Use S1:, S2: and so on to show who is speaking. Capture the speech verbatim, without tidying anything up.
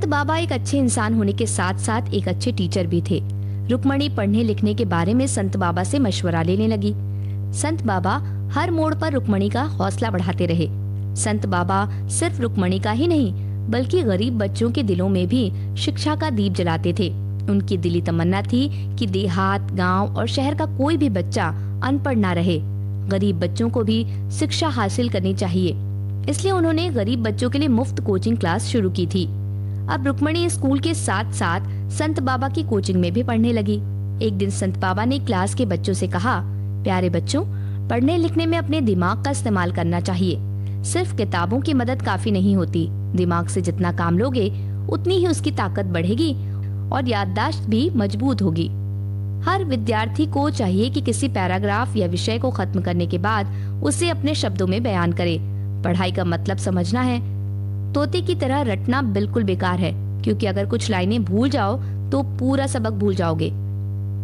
S1: संत बाबा एक अच्छे इंसान होने के साथ साथ एक अच्छे टीचर भी थे। रुक्मणी पढ़ने लिखने के बारे में संत बाबा से मशवरा लेने लगी। संत बाबा हर मोड़ पर रुक्मणी का हौसला बढ़ाते रहे। संत बाबा सिर्फ रुक्मणी का ही नहीं बल्कि गरीब बच्चों के दिलों में भी शिक्षा का दीप जलाते थे। उनकी दिली तमन्ना थी कि देहात, गांव और शहर का कोई भी बच्चा अनपढ़ ना रहे। गरीब बच्चों को भी शिक्षा हासिल करनी चाहिए, इसलिए उन्होंने गरीब बच्चों के लिए मुफ्त कोचिंग क्लास शुरू की थी। अब रुक्मणी स्कूल के साथ साथ संत बाबा की कोचिंग में भी पढ़ने लगी। एक दिन संत बाबा ने क्लास के बच्चों से कहा, प्यारे बच्चों, पढ़ने लिखने में अपने दिमाग का इस्तेमाल करना चाहिए। सिर्फ किताबों की मदद काफी नहीं होती। दिमाग से जितना काम लोगे उतनी ही उसकी ताकत बढ़ेगी और याददाश्त भी मजबूत होगी। हर विद्यार्थी को चाहिए कि किसी पैराग्राफ या विषय को खत्म करने के बाद उसे अपने शब्दों में बयान करे। पढ़ाई का मतलब समझना है। तोते की तरह रटना बिल्कुल बेकार है, क्योंकि अगर कुछ लाइनें भूल जाओ तो पूरा सबक भूल जाओगे।